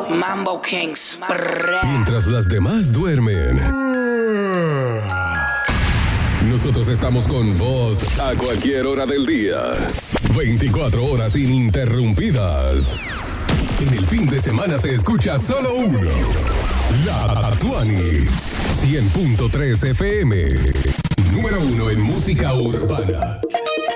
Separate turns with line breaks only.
Mambo Kings.
Mientras las demás duermen, nosotros estamos con vos a cualquier hora del día. 24 horas ininterrumpidas. En el fin de semana se escucha solo uno. La Tuani. 100.3 FM. Número 1 en música urbana.